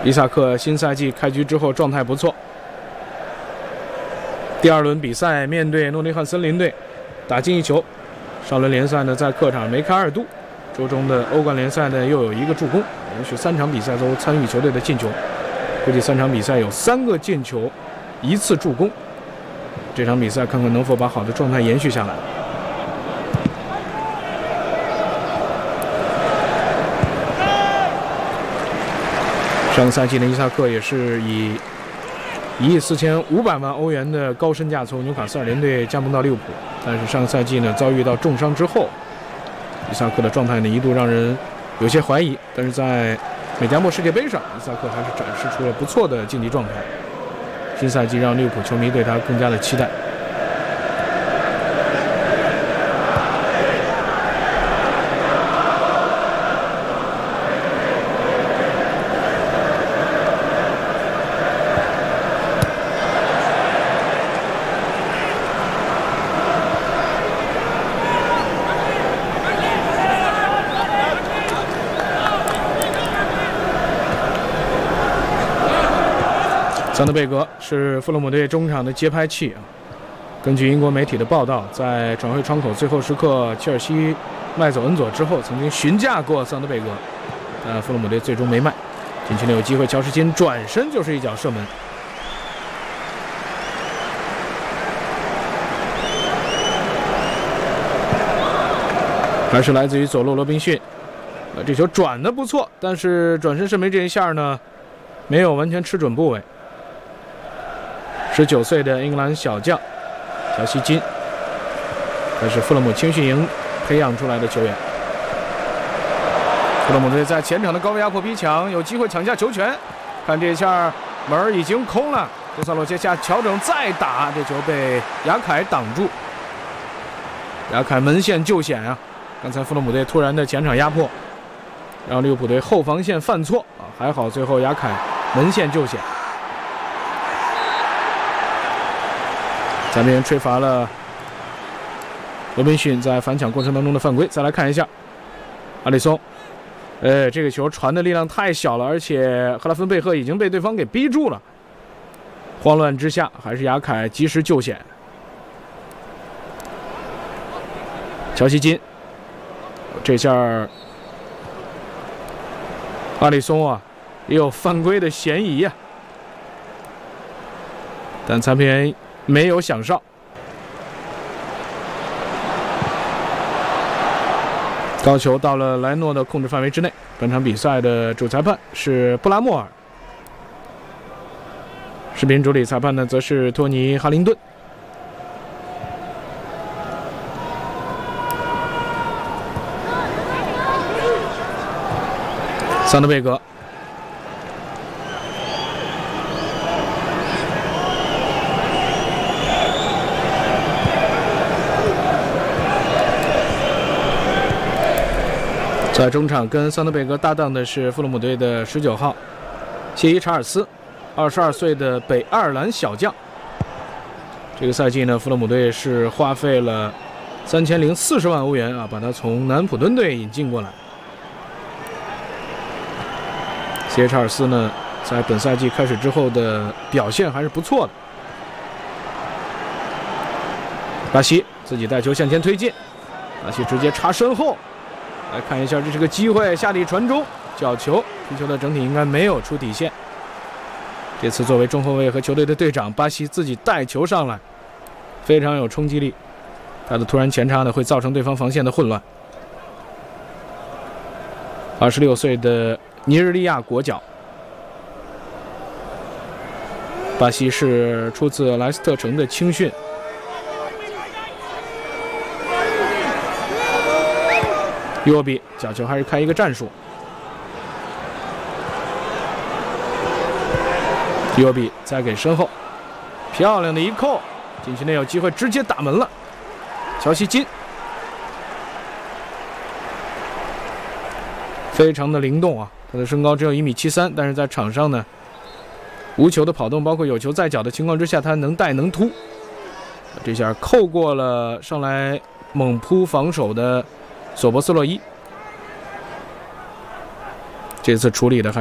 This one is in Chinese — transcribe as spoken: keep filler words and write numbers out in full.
伊萨克新赛季开局之后状态不错。第二轮比赛面对诺丁汉森林队，打进一球。上轮联赛呢在客场梅开二度，周中的欧冠联赛呢又有一个助攻，连续三场比赛都参与球队的进球。估计三场比赛有三个进球，一次助攻。这场比赛看看能否把好的状态延续下来。 上个赛季的伊萨克也是以一亿四千五百万欧元的高身价从纽卡斯尔联队加盟到利物浦，但是上个赛季呢遭遇到重伤之后，伊萨克的状态呢一度让人有些怀疑。但是在美加墨世界杯上，伊萨克还是展示出了不错的竞技状态。新赛季让利物浦球迷对他更加的期待。 桑德贝格是富勒姆队中场的节拍器啊。根据英国媒体的报道，在转会窗口最后时刻，切尔西卖走恩佐之后，曾经询价过桑德贝格，但富勒姆队最终没卖。禁区内有机会，乔什金转身就是一脚射门。还是来自于左路罗宾逊，呃，这球转的不错，但是转身射门这一下呢，没有完全吃准部位。 十九岁的英格兰小将乔西金，他是富勒姆青训营培养出来的球员。富勒姆队在前场的高位压迫逼抢，有机会抢下球权。看这一下门已经空了，多萨洛接下调整再打，这球被雅凯挡住。雅凯门线救险啊！刚才富勒姆队突然的前场压迫，让利物浦队后防线犯错啊，还好最后雅凯门线救险。 咱们吹罚了罗宾逊在反抢过程当中的犯规。再来看一下阿里松，呃，这个球传的力量太小了，而且赫拉芬贝赫已经被对方给逼住了。慌乱之下，还是雅凯及时救险。乔西金，这下阿里松啊，也有犯规的嫌疑呀、啊，但裁判员 没有响哨，高球到了莱诺的控制范围之内。本场比赛的主裁判是布拉莫尔，视频主理裁判呢则是托尼·哈林顿。桑德贝格。 在中场跟桑德贝格搭档的是富勒姆队的十九号谢伊查尔斯，二十二岁的北爱尔兰小将。这个赛季呢，富勒姆队是花费了三千零四十万欧元啊，把他从南安普敦队引进过来。谢伊查尔斯呢，在本赛季开始之后的表现还是不错的。巴西自己带球向前推进，巴西直接插身后。 来看一下，这是个机会，下底传中，角球，皮球的整体应该没有出底线。这次作为中后卫和球队的队长，巴西自己带球上来，非常有冲击力。他的突然前插呢，会造成对方防线的混乱。二十六岁的尼日利亚国脚，巴西是出自莱斯特城的青训。 伊沃比角球还是开一个战术。伊沃比再给身后，漂亮的一扣，禁区内有机会直接打门了。乔西金非常的灵动啊，他的身高只有一米七三，但是在场上呢，无球的跑动，包括有球在脚的情况之下，他能带能突。这下扣过了上来猛扑防守的索博斯洛伊，这次处理的还。